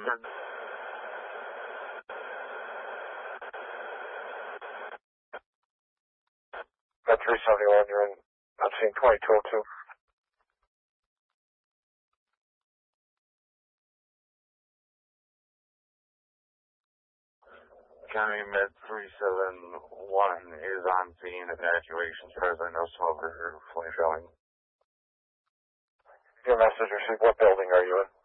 10. At 371, you're in, I'm seeing 2202. County Med 371 is on scene. Evacuation as far as I know, smoke or flame showing. Your message received. What building are you in?